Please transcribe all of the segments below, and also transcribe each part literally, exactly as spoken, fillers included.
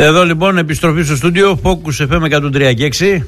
Εδώ λοιπόν επιστροφή στο στούντιο Focus εφ εμ εκατόν τρία και έξι.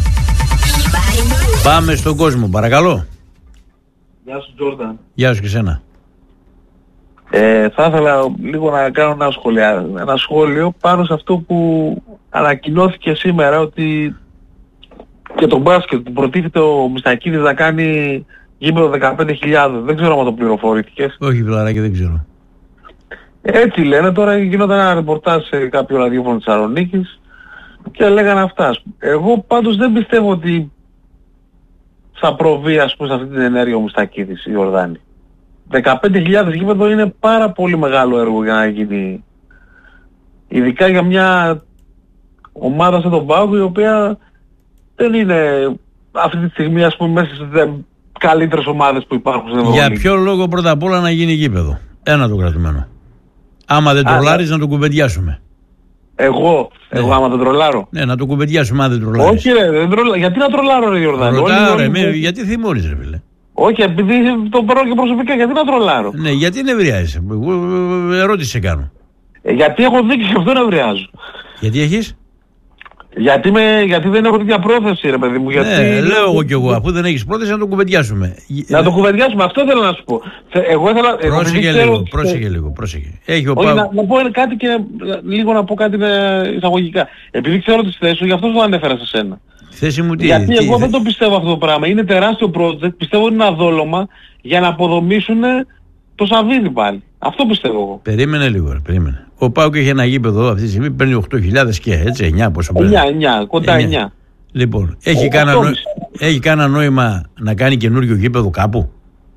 Πάμε στον κόσμο, παρακαλώ. Γεια σου Τζόρνταν. Γεια σου και σένα. Ε, θα ήθελα λίγο να κάνω ένα σχόλιο, ένα σχόλιο πάνω σε αυτό που ανακοινώθηκε σήμερα, ότι και το μπάσκετ που προτίθεται ο Μιστακίδης να κάνει γήπεδο δεκαπέντε χιλιάδες. Δεν ξέρω αν το πληροφορήθηκες. Όχι φιλαράκι, δεν ξέρω. Έτσι λένε, τώρα γινόταν ένα ρεπορτάζ σε κάποιο ραδιόφωνο της Θεσσαλονίκης και λέγανε αυτά. Εγώ πάντως δεν πιστεύω ότι θα προβεί, ας πούμε, σε αυτή την ενέργεια ο Μιστακίδης, η Ιορδάνη. δεκαπέντε χιλιάδες γήπεδο είναι πάρα πολύ μεγάλο έργο για να γίνει, ειδικά για μια ομάδα σαν τον ΠΑΟΚ, η οποία δεν είναι αυτή τη στιγμή, ας πούμε, μέσα στις καλύτερες ομάδες που υπάρχουν στην Ευρωλίγα. Για ποιο λόγο πρώτα απ' όλα να γίνει γήπεδο? Ένα το κρατουμένο. Άμα δεν τρολάρεις, να το κουβεντιάσουμε. Εγώ, ναι. εγώ άμα δεν τρολάρω. Ναι, να το κουβεντιάσουμε άμα δεν τρολάρεις. Όχι ρε, δεν τρολα... γιατί να τρολάρω ρε Γιορδάνη. Ρωτάω ρε, με... γιατί θυμώνεις ρε φίλε. Όχι, επειδή το παίρνω και προσωπικά, γιατί να τρολάρω. Ναι, γιατί νευριάζεσαι. Ερώτηση σε κάνω. Ε, γιατί έχω δίκιο και αυτό νευριάζω. Γιατί έχεις? Γιατί, με, γιατί δεν έχω τέτοια πρόθεση ρε παιδί μου. Γιατί... Ναι, λέω εγώ κι εγώ, αφού δεν έχεις πρόθεση να το κουβεντιάσουμε. Να το κουβεντιάσουμε, αυτό θέλω να σου πω. Εγώ ήθελα... Πρόσεχε λίγο, ξέρω... πρόσεχε λίγο, πρόσεχε. Έχει ο Όχι, Πάου... να, να πω κάτι και λίγο να πω κάτι εισαγωγικά. Επειδή ξέρω τις θέσεις σου, γι' αυτό το ανέφερα σε σένα. Θέση μου τι? Γιατί τι, εγώ τι, δεν το πιστεύω αυτό το πράγμα. Είναι τεράστιο project, πιστεύω ότι είναι ένα δόλωμα για να αποδομήσουν το Σαββίδι πάλι. Αυτό πιστεύω εγώ. Περίμενε λίγο, ρε, περίμενε. Ο Πάουκ έχει ένα γήπεδο αυτή τη στιγμή, παίρνει οκτώ χιλιάδες και έτσι, εννιά πόσο παίρνει. εννιά, εννιά, κοντά εννιά. Λοιπόν, έχει κανένα νόημα, έχει κανένα νόημα να κάνει καινούριο γήπεδο κάπου?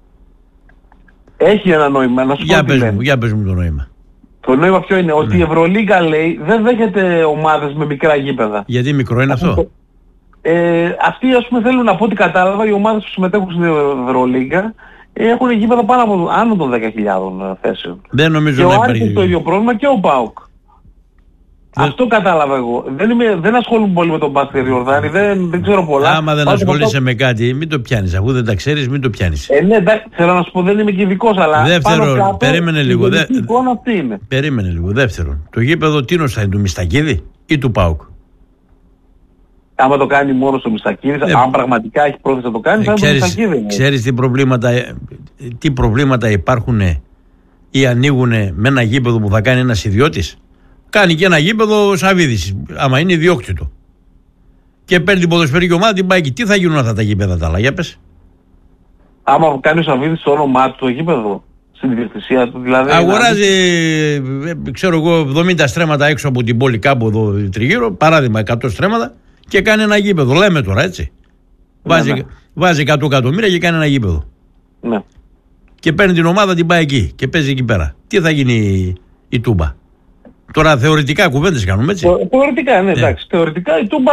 Έχει ένα νόημα, να σου για πω πες τι μου, για πες μου το νόημα. Το νόημα ποιο είναι? Ότι ναι. η Ευρωλίγα λέει δεν δέχεται ομάδες με μικρά γήπεδα. Γιατί μικρό είναι αυτό? Ε, αυτοί ας πούμε θέλουν, από ό,τι κατάλαβα, οι ομάδες που συμμετέχουν στην Ευρωλίγα έχουν γήπεδα πάνω από άνω των δέκα χιλιάδες θέσεων. Δεν νομίζω και να ο υπάρχει. Άρης έχει το ίδιο πρόβλημα και ο ΠΑΟΚ. Δεν... Αυτό κατάλαβα εγώ. Δεν, είμαι, δεν ασχολούμαι πολύ με τον μπάσκετ Ιορδάνη, δεν, δεν ξέρω πολλά. Άμα δεν Πάτε ασχολείσαι αυτό... με κάτι, μην το πιάνεις. Αφού δεν τα ξέρεις, μην το πιάνεις. Ε, ναι, εντάξει, θέλω να σου πω, δεν είμαι και ειδικός, αλλά. Δεύτερον, περίμενε λίγο. Δε... αυτή είναι. Περίμενε λίγο. Δεύτερον, το γήπεδο τίνος θα είναι του Μιστακίδη ή του ΠΑΟΚ? Άμα το κάνει μόνο στο Μιστακίδη, ε, αν πραγματικά έχει πρόθεση να το κάνει, ε, θα είναι το Μιστακίδη. Ξέρεις τι προβλήματα, τι προβλήματα υπάρχουν ή ανοίγουν με ένα γήπεδο που θα κάνει ένας ιδιώτης? Κάνει και ένα γήπεδο Σαββίδης, άμα είναι ιδιόκτητο. Και παίρνει την ποδοσφαιρική ομάδα, την πάει εκεί. Τι θα γίνουν αυτά τα γήπεδα τα άλλα, για πες. Άμα κάνει ο Σαββίδης το όνομά του το γήπεδο, στην ιδιοκτησία του δηλαδή. Αγοράζει, να... ξέρω εγώ, εβδομήντα στρέμματα έξω από την πόλη κάπου εδώ τριγύρω, παράδειγμα εκατό στρέμματα, και κάνει ένα γήπεδο. Λέμε τώρα έτσι. Ναι, βάζει, ναι. βάζει εκατό εκατομμύρια και κάνει ένα γήπεδο. Ναι. Και παίρνει την ομάδα, την πάει εκεί και παίζει εκεί πέρα. Τι θα γίνει η, η Τούμπα? Τώρα θεωρητικά κουβέντες κάνουμε, έτσι. Θεωρητικά, ναι, εντάξει. Yeah. Θεωρητικά η Τούμπα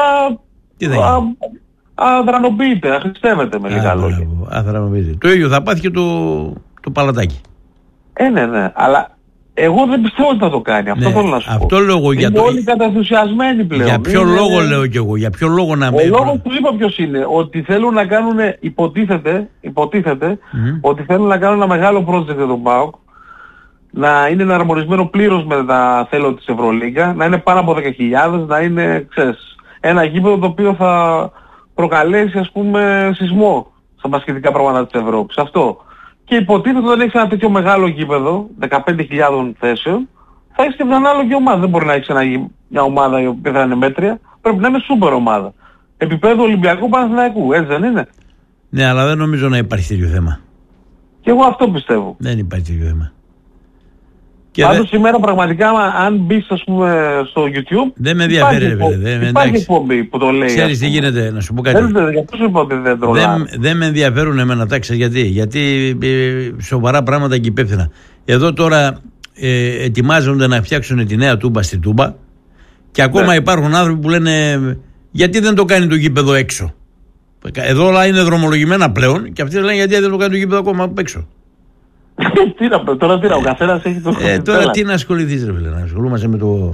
αδρανοποιείται, αχρηστεύεται με λίγα λόγια. Αδρανοποιείται. Το ίδιο θα πάθει και το, το παλατάκι. Ε, ναι, ναι. Αλλά εγώ δεν πιστεύω ότι θα το κάνει. Αυτό ναι, θέλω να σου αυτό πω. Λόγο είναι για το... όλοι καταθουσιασμένοι πλέον. Για ποιο είναι... λόγο λέω κι εγώ, για ποιο λόγο να... Ο με... λόγος που είπα ποιος είναι, ότι θέλουν να κάνουν, υποτίθεται, υποτίθεται mm-hmm. ότι θέλουν να κάνουν ένα μεγάλο project για τον ΠΑΟΚ, να είναι εναρμονισμένο πλήρως με τα θέλω της Ευρωλίγκα, να είναι πάνω από δέκα χιλιάδες, να είναι, ξέρεις, ένα γήπεδο το οποίο θα προκαλέσει, ας πούμε, σεισμό στα μπασκετικά πράγματα της Ευρώπης. Αυτό. Και υποτίθεται ότι όταν έχεις ένα τέτοιο μεγάλο γήπεδο, δεκαπέντε χιλιάδες θέσεων, θα έχεις και μια ανάλογη ομάδα. Δεν μπορεί να έχεις ένα, μια ομάδα η οποία θα είναι μέτρια. Πρέπει να είναι σούπερ ομάδα. Επίπεδο Ολυμπιακού Παναθηναϊκού, έτσι δεν είναι? Ναι, αλλά δεν νομίζω να υπάρχει τέτοιο θέμα. Και εγώ αυτό πιστεύω. Δεν υπάρχει τέτοιο θέμα. Πάντως δε... σήμερα πραγματικά, αν μπεις, ας πούμε, στο YouTube, δεν με ενδιαφέρει, ρε φίλε. Δεν, υπάρχει εκπομπή που το λέει. Ξέρεις τι γίνεται, να σου πω κάτι. Δεν, για αυτό σου είπα ότι δεν τρολάρω. Δεν, δεν με ενδιαφέρουν εμένα, τάξε, γιατί. Γιατί ε, σοβαρά πράγματα και υπεύθυνα. Εδώ τώρα ε, ετοιμάζονται να φτιάξουν τη νέα Τούμπα στη Τούμπα και ακόμα ναι. υπάρχουν άνθρωποι που λένε γιατί δεν το κάνει το γήπεδο έξω. Εδώ όλα είναι δρομολογημένα πλέον και αυτοί λένε γιατί δεν το κάνει το γήπεδο ακόμα απ' έξω. Τι να πω, τώρα τι να, ο καθένας έχει το... Ε, τώρα τι να ασχοληθείς ρε φίλε, να ασχολούμαστε με το...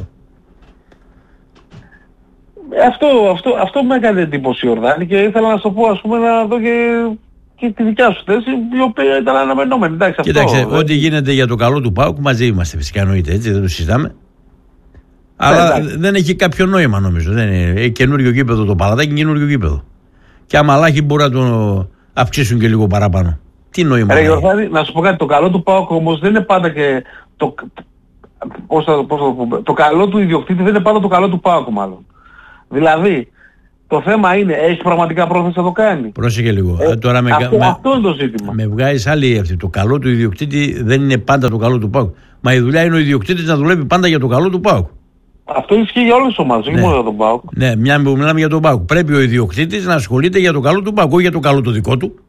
Αυτό, αυτό, αυτό με έκανε εντύπωση Ιορδάνη και ήθελα να σου πω, ας πούμε, να δω και, και τη δικιά σου θέση, η οποία ήταν αναμενόμενη. Εντάξει, κοίταξε, αυτό, ό,τι γίνεται για το καλό του ΠΑΟΚ μαζί είμαστε φυσικά, εννοείται, έτσι, δεν το συζητάμε. Αλλά ναι, δεν έχει κάποιο νόημα νομίζω. Δεν είναι καινούριο γήπεδο το Παλατάκι, καινούριο γήπεδο. Και άμα λάχει μπορεί να το αυξήσουν και λίγο παραπάνω. Τι νόημα. Ρε Γιωργάνη, να σου πω κάτι, το καλό του ΠΑΟΚ όμως δεν είναι πάντα και το, πώς θα, πώς θα το πούμε, το καλό του ιδιοκτήτη δεν είναι πάντα το καλό του ΠΑΟΚ μάλλον. Δηλαδή, το θέμα είναι, έχει πραγματικά πρόθεση να το κάνει. Πρόσεχε λίγο. Ε, Τώρα με, αυτό, με, αυτό είναι το ζήτημα. Με βγάζει άλλη αυτή. Το καλό του ιδιοκτήτη δεν είναι πάντα το καλό του ΠΑΟΚ. Μα η δουλειά είναι ο ιδιοκτήτης να δουλεύει πάντα για το καλό του ΠΑΟΚ. Αυτό ισχύει για όλες τις ομάδες, όχι ναι. μόνο για τον ΠΑΟΚ. Ναι, μια που μιλάμε για τον ΠΑΟΚ. Πρέπει ο ιδιοκτήτης να ασχολείται για το καλό του ΠΑΟΚ, όχι για το καλό το δικό του.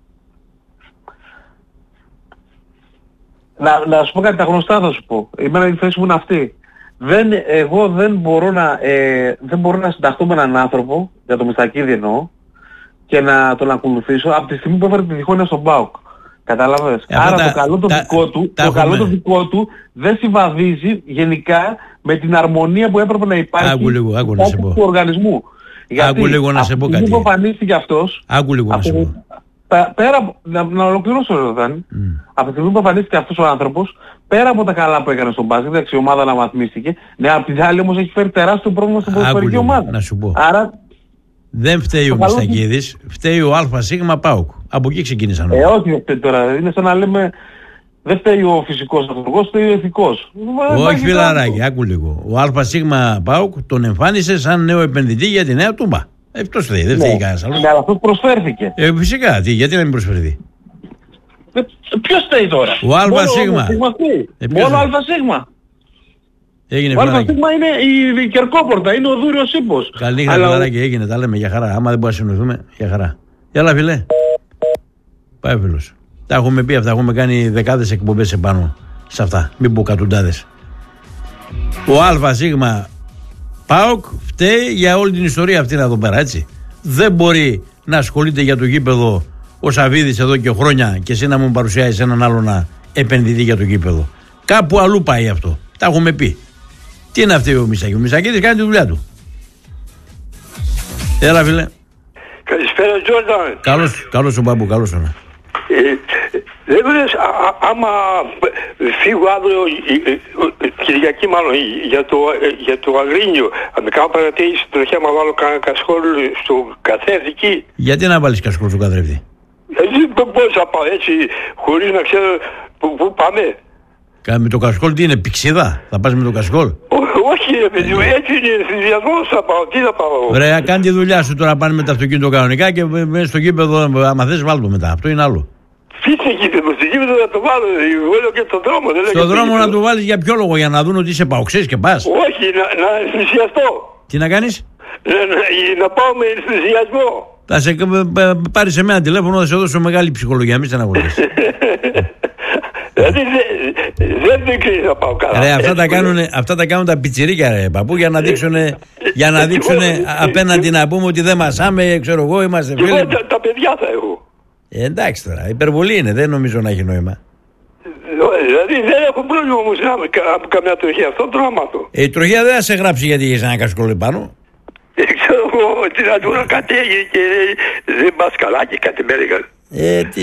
Να, να σου πω κάτι, τα γνωστά θα σου πω. Εμένα η θέση μου είναι αυτή. Δεν, εγώ δεν μπορώ, να, ε, δεν μπορώ να συνταχθώ με έναν άνθρωπο, για το Μιστακίδη εννοώ, και να τον ακολουθήσω από τη στιγμή που έφερε τη διχόνοια στον ΠΑΟΚ. Κατάλαβες. Ε, Άρα τα, το καλό το τα, δικό του, τα το έχουμε. καλό το δικό του δεν συμβαδίζει γενικά με την αρμονία που έπρεπε να υπάρχει άκου λίγο, άκου να σε πω. του οργανισμού. Γιατί άκου λίγο να σε πω κάτι. Από τη στιγμή που εμφανίστηκε αυτός, άκου λίγο να σε πω. Πέρα, να, να ολοκληρώσω εδώ, Δάνη. Mm. Από τη στιγμή που εμφανίστηκε αυτός ο άνθρωπος, πέρα από τα καλά που έκανε στον μπάσκετ, εντάξει, η ομάδα αναβαθμίστηκε, ναι, απ' την άλλη όμως έχει φέρει τεράστιο πρόβλημα στην ποδοσφαιρική ομάδα. Να σου πω. Άρα, δεν φταίει ο Μιστακίδης, φταίει ο ΑΣ ΠΑΟΚ. Από εκεί ξεκίνησαν. Ε, όχι τώρα, είναι σαν να λέμε, δεν φταίει ο φυσικός αυτοργός, φταίει ο ηθικός. Όχι φιλαράκι, άκου λίγο. Ο ΑΣ ΠΑΟΚ τον εμφάνισε σαν νέο επενδυτή για τη νέα Τούμπα. Αυτός φταίει, δεν φταίει ναι, κανένας άλλος. Ναι, αλλά αυτός προσφέρθηκε. Ε, φυσικά, τι, γιατί να μην προσφερθεί. Ε, ποιος φταίει τώρα. Ο ΑΣ. Ε, μόνο ΑΣ. Έγινε ο ΑΣ είναι η Κερκόπορτα, είναι ο Δούριος Ήπος. Καλή νύχτα φιλαράκι, έγινε, τα λέμε για χαρά. Άμα δεν μπορούμε να συνοηθούμε, για χαρά. Έλα φιλέ. Πάει φίλος. Τα έχουμε πει αυτά, έχουμε κάνει δεκάδες εκπομπές επάνω σε αυτά. Μην πω κατουντάδες. Ο ΑΣ ΠΑΟΚ φταίει για όλη την ιστορία αυτή εδώ πέρα, έτσι. Δεν μπορεί να ασχολείται για το γήπεδο ο Σαββίδης εδώ και χρόνια και εσύ να μου παρουσιάζεις έναν άλλο να επενδυτεί για το γήπεδο. Κάπου αλλού πάει αυτό. Τα έχουμε πει. Τι είναι αυτή ο Μιστακίδης. Ο Μιστακίδης κάνει τη δουλειά του. Έλα φίλε. Καλησπέρα Τζόρνταν. Καλώς, καλώς ο Μπάμπου, καλώς ο. Δεν λες, άμα φύγω αύριο, Κυριακή μάλλον, για το, για το Αγρίνιο, αν κάνω παρατήρηση στην τροχιά, να βάλω κανένα κασκόλ στο καθρέφτη εκεί. Γιατί να βάλεις κασκόλ στο καθρέφτη? Δεν μπορείς να πάω έτσι, χωρίς να ξέρω πού πάμε. Με το κασκόλ τι είναι, πηξίδα, θα πας με το κασκόλ? Όχι ρε παιδί μου, έτσι είναι ενθουσιασμός θα πάω, τι θα πάω. Βρε, κάνε τη δουλειά σου τώρα, πάνε με το αυτοκίνητο κανονικά και μέσα στο γήπεδο, άμα θες βάλ' το μετά, αυτό είναι άλλο. Φύσε γήπεδο, στο γήπεδο να το βάλω, όλο και στον δρόμο. Δεν στον δρόμο να το βάλεις για ποιο λόγο, για να δουν ότι είσαι παοξής και πας? Όχι, να, να ενθουσιαστώ. Τι να κάνεις? Να, να, να πάω με ενθουσιασμό. Θα σε πάρεις σε μένα τηλέφωνο, θα σε δώσω μεγάλη ψυχολογία, μη στεναχωρείς. Δηλαδή δεν δεν ξέρεις να πάω καλά. Ρε, αυτά, τα κάνουν, αυτά τα κάνουν τα πιτσιρίκια ρε παππού για να δείξουν, για να δείξουν απέναντι να πούμε ότι δεν μασάμε, ξέρω εγώ, είμαστε φίλοι. Εγώ τα, τα παιδιά θα έχω. Ε, εντάξει τώρα, υπερβολή είναι, δεν νομίζω να έχει νόημα. Δηλαδή δεν έχω πρόβλημα όμως να από καμιά τροχιά, αυτό το να μάθω. Ε, η τροχιά δεν θα σε γράψει γιατί έχεις ένα κασκόλ πάνω. Δεν ξέρω εγώ τι να του να κατέγει και δεν πας καλά και κάτι μερικά. Ε, τι...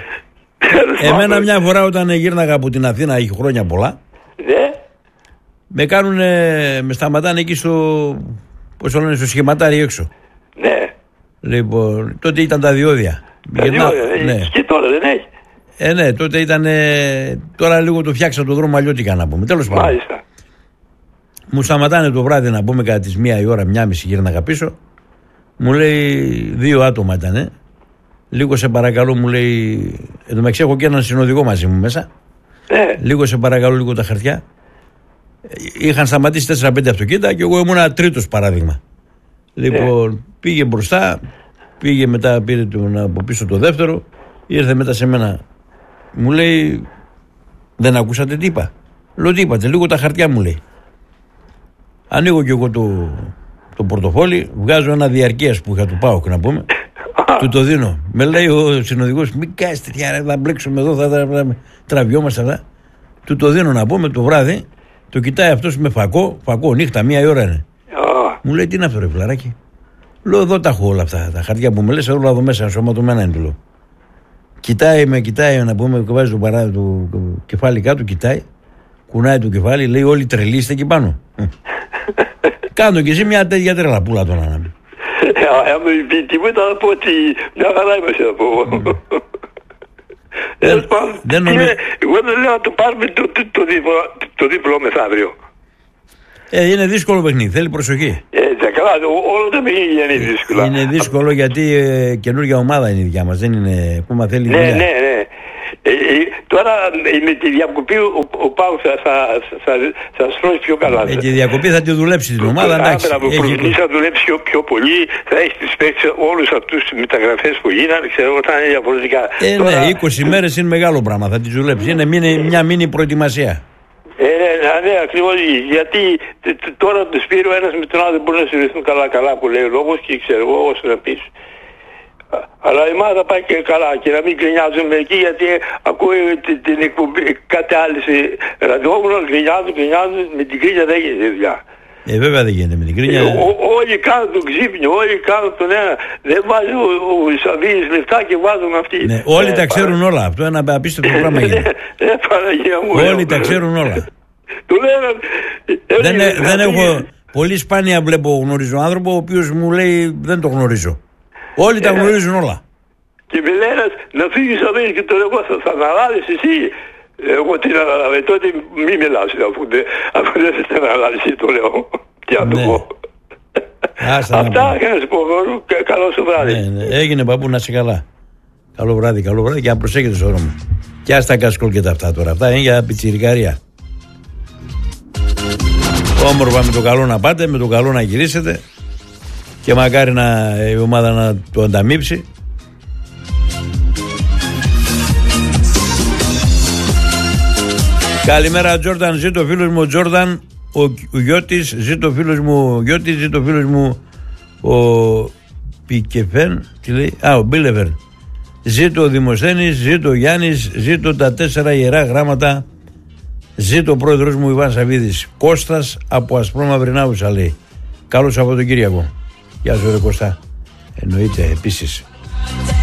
Εμένα μια φορά όταν γύρναγα από την Αθήνα, έχει χρόνια πολλά, ναι. με κάνουν, με σταματάνε εκεί στο, πώς το λένε, στο σχηματάρι έξω. Ναι. Λοιπόν, τότε ήταν τα διόδια. Τα Γυρνά, διόδια, ναι. Και τώρα δεν έχει. Ε, ναι, τότε ήταν, τώρα λίγο το φτιάξα το δρόμο αλλιώτικα να πούμε. Τέλος πάντων. Μάλιστα. Μου σταματάνε το βράδυ να πούμε κατά τις μία η ώρα, μία μισή γύρναγα πίσω. Μου λέει, δύο άτομα ήτανε. Λίγο σε παρακαλώ, μου λέει. Εν τω μεταξύ έχω και έναν συνοδηγό μαζί μου μέσα. Ε. Λίγο σε παρακαλώ, λίγο τα χαρτιά. Είχαν σταματήσει τέσσερα πέντε αυτοκίνητα και εγώ ήμουν τρίτος παράδειγμα. Λοιπόν, ε. πήγε μπροστά, πήγε μετά, πήρε τον από πίσω το δεύτερο, ήρθε μετά σε μένα. Μου λέει, δεν ακούσατε τι είπα? Λέω, τι είπατε? Λίγο τα χαρτιά, μου λέει. Ανοίγω και εγώ το, το πορτοφόλι, βγάζω ένα διαρκείας που είχα του ΠΑΟΚ να πούμε. Του το δίνω. Με λέει ο συνοδηγός, μην κάνεις τέτοια, θα μπλέξουμε εδώ, θα, θα, θα τραβιόμαστε αυτά. Του το δίνω να πούμε το βράδυ, το κοιτάει αυτός με φακό, φακό νύχτα, μία η ώρα είναι. Oh. Μου λέει, τι είναι αυτό ρε φιλαράκι? Λέω, εδώ τα έχω όλα αυτά, τα χαρτιά που με λες, όλα εδώ μέσα, ενσωματωμένα είναι, του λέω. Κοιτάει με, κοιτάει να πούμε, βάζει το, παρά, το κεφάλι κάτω, κοιτάει, κουνάει το κεφάλι, λέει, όλοι τρελοί είστε εκεί πάνω. Κάνω κι εσύ μια τέτοια τρέλα, πουλά τον Άννα. Αν μου πει τίποτα θα πω ότι μια χαρά είμαστε να πω. Εγώ δεν λέω να το πάρουμε το δίπλο μεθαύριο. Ε, είναι δύσκολο παιχνίδι, θέλει προσοχή. Ε, καλά, όλο το παιχνίδι είναι δύσκολο. Είναι δύσκολο γιατί ε, καινούργια ομάδα είναι η δικιά μας, δεν είναι ακόμα θέλει. Ναι, ναι, ναι. Ε, ε, τώρα με τη διακοπή ο, ο Πάου θα, θα, θα, θα στρώσει πιο καλά. Με τη διακοπή θα τη δουλέψει την ομάδα. Εντάξει, από έχει... θα δουλέψει πιο, πιο πολύ, θα έχει τις παίξεις όλους αυτούς τις μεταγραφές που γίνανε, ξέρω, θα είναι διαφορετικά. Ε, τώρα... ναι, είκοσι μέρες είναι μεγάλο πράγμα, θα τη δουλέψει. Είναι μια μίνι προετοιμασία. Ε, ναι, ναι, ακριβώς, γιατί τώρα το Σπύρο ένας με τον άλλο δεν μπορούν να συνεχίσουν καλά-καλά που λέει ο λόγος και ξέρω εγώ όσο να πεις. Αλλά η ομάδα πάει και καλά και να μην γκρινιάζουμε εκεί γιατί ακούει την, την εκπομπή κάτι άλλο σε ραδιόφωνο, γκρινιάζουν, γκρινιάζουν, με την κρίνια δεν γίνεται δουλειά. Ε, βέβαια δεν γίνεται με την κρίνια. Ε, ό, όλοι κάνουν τον ξύπνιο, όλοι κάνουν τον ένα. Δεν βάζει ο, ο Σαββίδης λεφτά και βάζουν αυτοί. Ναι, όλοι ε, τα ξέρουν παρα... όλα. Αυτό είναι ένα απίστευτο πράγμα γίνεται. Ε, Παναγία μου. Όλοι τα ξέρουν όλα. Του λένε. Δεν, ε, δεν έχω. Πολύ σπάνια βλέπω γνωρίζω άνθρωπο ο οποίος μου λέει δεν το γνωρίζω. Όλοι τα γνωρίζουν όλα. Και με λένε να φύγεις από εκεί και τον εγώ θα, θα αναλάβεις εσύ. Εγώ την αναλάβω. Τότε μη μιλάς αφού, αφού δεν θα αναλάβεις το λέω. Τι να το πω. Αυτά και να σου πω. Καλό σου βράδυ. Ναι, ναι. Έγινε παππού να είσαι καλά. Καλό βράδυ, καλό βράδυ και να προσέχετε στο δρόμο. Και ας τα κασκόλ και τα αυτά τώρα. Αυτά είναι για πιτσιρικαρία. Όμορφα με το καλό να πάτε, με το καλό να γυρίσετε. Και μακάρι να, η ομάδα να το ανταμείψει. Καλημέρα Τζόρνταν, ζήτω ο φίλος μου ο Τζόρνταν, ο, ο Γιώτης, ζήτω ο φίλος μου ο Γιώτης, ζήτω ο φίλος μου ο Πικεφέν, τι λέει, α, ο Μπίλεβερ. Ζήτω ο Δημοσθένης, ζήτω ο Γιάννης, ζήτω τα τέσσερα ιερά γράμματα, ζήτω ο πρόεδρος μου Ιβάν Σαββίδης. Κώστας από Ασπρόμαυρινάουσα λέει. Καλό Σαββατοκύριακο. Γεια σου ρε Κωστά. Εννοείται επίσης.